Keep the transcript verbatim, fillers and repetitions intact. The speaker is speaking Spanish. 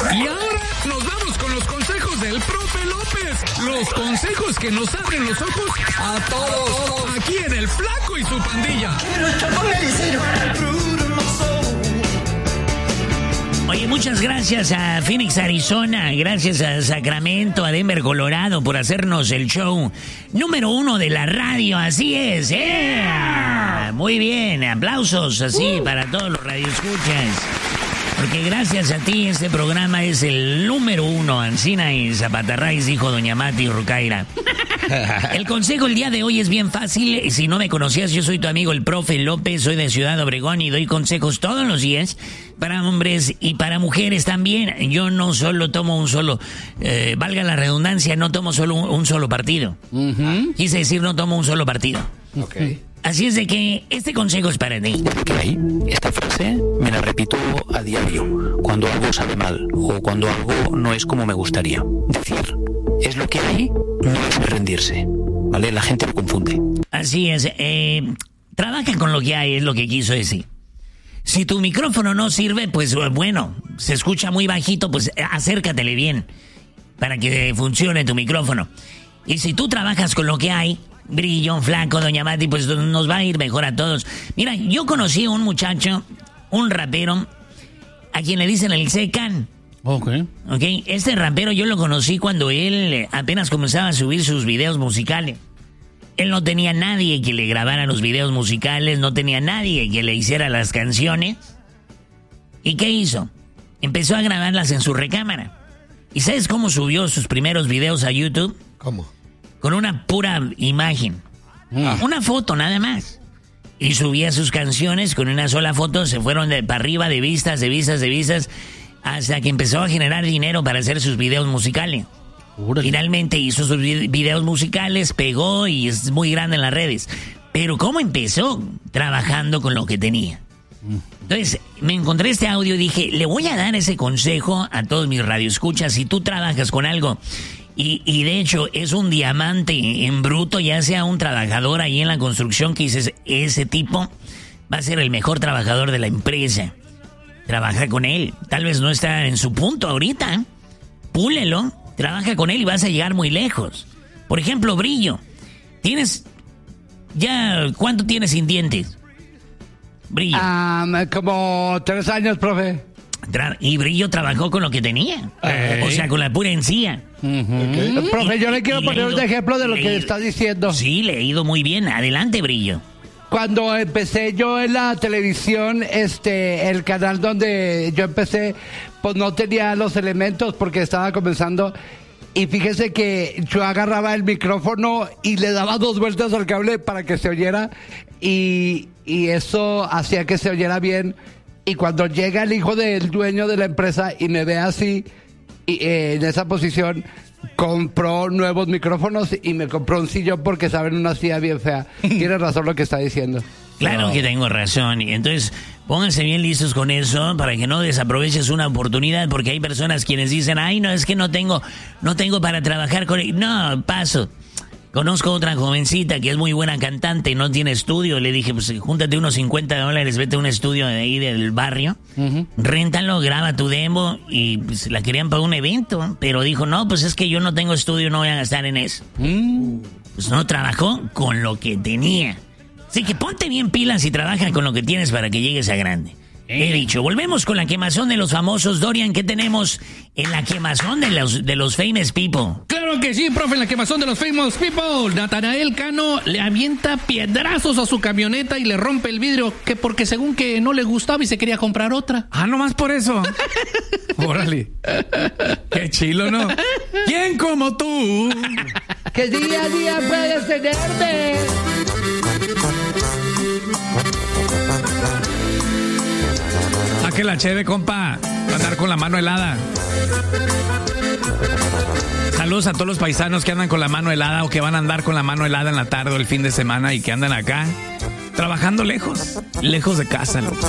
Y ahora nos vamos con los consejos del profe López. Los consejos que nos abren los ojos a todos. Aquí en El Flaco y su pandilla. Oye, muchas gracias a Phoenix, Arizona, gracias a Sacramento, a Denver, Colorado, por hacernos el show número uno de la radio, así es, ¡eh! Muy bien, aplausos así uh. para todos los radioescuchas, porque gracias a ti este programa es el número uno, Ancina y Zapatarraiz, dijo doña Mati Rucaira. El consejo el día de hoy es bien fácil. Si no me conocías, yo soy tu amigo el profe López, soy de Ciudad Obregón y doy consejos todos los días para hombres y para mujeres también. Yo no solo tomo un solo, eh, valga la redundancia, no tomo solo un, un solo partido. Uh-huh. Quise decir no tomo un solo partido. Okay. Así es de que este consejo es para ti. Okay. Esta frase me la repito a diario, cuando algo sale mal o cuando algo no es como me gustaría. Decir, es lo que hay, no es rendirse. ¿Vale? La gente lo confunde. Así es. Eh, trabaja con lo que hay, es lo que quiso decir. Si tu micrófono no sirve, pues bueno, se escucha muy bajito, pues acércatele bien para que funcione tu micrófono. Y si tú trabajas con lo que hay, Brillo, Flaco, doña Mati, pues nos va a ir mejor a todos. Mira, yo conocí a un muchacho, un rapero, a quien le dicen el Secan. Ok. Ok, este rapero yo lo conocí cuando él apenas comenzaba a subir sus videos musicales. Él no tenía nadie que le grabara los videos musicales, no tenía nadie que le hiciera las canciones. ¿Y qué hizo? Empezó a grabarlas en su recámara. ¿Y sabes cómo subió sus primeros videos a YouTube? ¿Cómo? Con una pura imagen. Ah. Una foto nada más. Y subía sus canciones con una sola foto, se fueron de para arriba de vistas, de vistas, de vistas, hasta que empezó a generar dinero para hacer sus videos musicales. Órale. Finalmente hizo sus videos musicales, pegó y es muy grande en las redes. Pero ¿cómo empezó? Trabajando con lo que tenía. Entonces, me encontré este audio y dije, le voy a dar ese consejo a todos mis radioescuchas. Si tú trabajas con algo y, y de hecho es un diamante en bruto, ya sea un trabajador ahí en la construcción que dices, ese tipo va a ser el mejor trabajador de la empresa. Trabaja con él. Tal vez no está en su punto ahorita. Púlelo. Trabaja con él y vas a llegar muy lejos. Por ejemplo, Brillo. Tienes... ya... ¿cuánto tienes sin dientes? Brillo. Um, como tres años, profe. Tra- y Brillo trabajó con lo que tenía. Hey. O sea, con la pura encía. Uh-huh. Okay. Profe, yo le quiero poner ido, un ejemplo de lo que está diciendo. Sí, le he ido muy bien. Adelante, Brillo. Cuando empecé yo en la televisión, este, el canal donde yo empecé, pues no tenía los elementos porque estaba comenzando. Y fíjese que yo agarraba el micrófono y le daba dos vueltas al cable para que se oyera. Y, y eso hacía que se oyera bien. Y cuando llega el hijo del dueño de la empresa y me ve así, y, eh, en esa posición, compró nuevos micrófonos y me compró un sillón porque saben una silla bien fea. Tiene razón lo que está diciendo. Claro no. que tengo razón. Y entonces pónganse bien listos con eso para que no desaproveches una oportunidad, porque hay personas quienes dicen, ay, no, es que no tengo, no tengo para trabajar con él. No, paso. Conozco otra jovencita que es muy buena cantante y no tiene estudio. Le dije, pues júntate unos cincuenta dólares, vete a un estudio de ahí del barrio, uh-huh. réntalo, graba tu demo, y pues la querían para un evento, pero dijo, no, pues es que yo no tengo estudio, no voy a gastar en eso. Uh. Pues no trabajó con lo que tenía. Así que ponte bien pilas y trabaja con lo que tienes para que llegues a grande. He dicho, volvemos con la quemazón de los famosos. Dorian, ¿qué tenemos en la quemazón de los, de los famous people? Claro que sí, profe, en la quemazón de los famous people. Natanael Cano le avienta piedrazos a su camioneta y le rompe el vidrio, que porque según que no le gustaba y se quería comprar otra. Ah, nomás por eso. Órale. Qué chilo, ¿no? ¿Quién como tú? Que día a día puedes tenerme. Saque la cheve, compa. Va a andar con la mano helada. Saludos a todos los paisanos que andan con la mano helada o que van a andar con la mano helada en la tarde o el fin de semana y que andan acá trabajando lejos, lejos de casa, loco.